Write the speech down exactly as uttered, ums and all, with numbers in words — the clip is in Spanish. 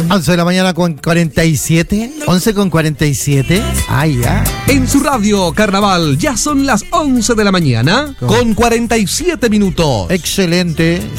once de la mañana con cuarenta y siete. once con cuarenta y siete. Ay, ya. En su radio Carnaval ya son las once de la mañana con cuarenta y siete minutos. Excelente.